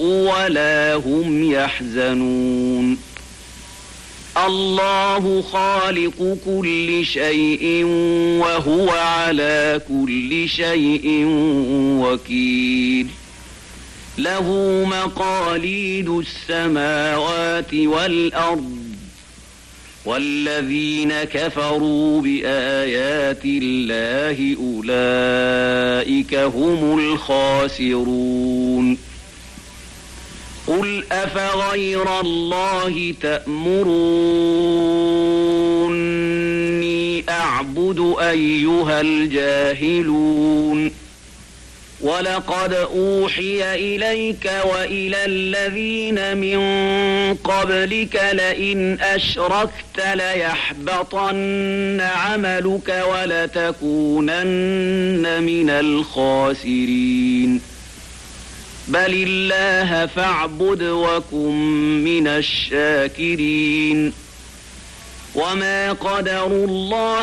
ولا هم يحزنون الله خالق كل شيء وهو على كل شيء وكيل له مقاليد السماوات والأرض والذين كفروا بآيات الله أولئك هم الخاسرون قل أفغير الله تأمروني أعبد أيها الجاهلون ولقد أوحي إليك وإلى الذين من قبلك لئن أشركت ليحبطن عملك ولتكونن من الخاسرين بل الله فاعبد وكن من الشاكرين وما قدروا الله